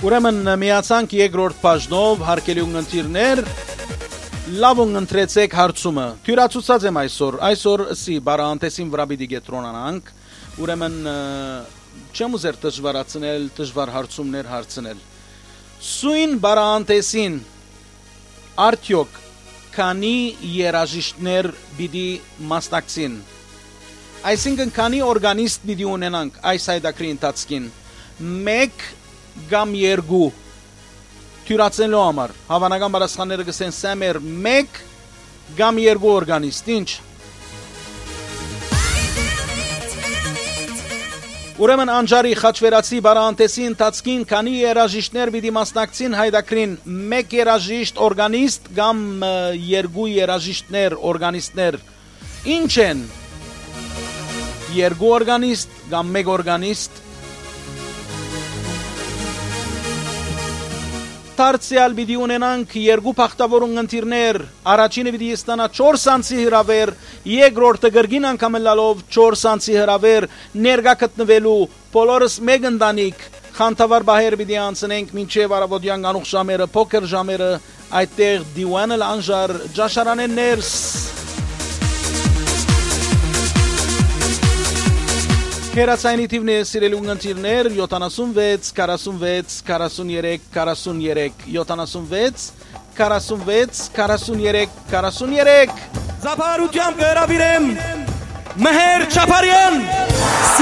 Ուրեմն միացանք երկրորդ բաժնով, հարգելի ունգընտիրներ, լավ ունգընտրեցեք հարցումը։ Թյուրացուցած եմ այսօր սի բարանտեսին վրա պիտի գետրոնանանք, ուրեմն չեմ ուզեր դժվարացնել, դժվար հարցումներ հարցնել։ Սույն բարանտեսին արդյոք քանի երաժիշտներ պիտի մասնակցին։ Այսինքն քանի օրգանիստ պիտի ունենանք այս հայդակրի ընթացքին։ 1 կամ 2 թյուրացնելու համար հավանական բարասխանները գսեն սեմեր 1 կամ 2 օրգանիստ ինչ Ուրեմն անջարի խաչվերացի բարանտեսի ընթացքին քանի երաժիշտներ պիտի մասնակցին հայդակրին 1 երաժիշտ օրգանիստ կամ 2 երաժիշտներ օրգանիստներ ինչ են 2 օրգանիստ կամ 1 օրգանիստ Դարձյալ պիտի ունենանք 2 փախտավոր ունգընտիրներ, առաջինը պիտի ստանա 4 անցի հրավեր, երկրորդը գրգին անգամ լալով 4 անցի հրավեր, ներկա գտնվելու բոլորս մեկ ընտանիք, խանդավառ բահեր պիտի անցնենք մինչև առավոտյան գանուխ ժամերը, փոքր ժամերը, այդտեղ դիվանը լանժար, ջաշարանը ներս Հերացայնի թիվն է սիրելի ունգընտիրներ 76 46 43 43 76 46 43 43 Զափարությամբ կհրավիրեմ Մեհեր Չապարյան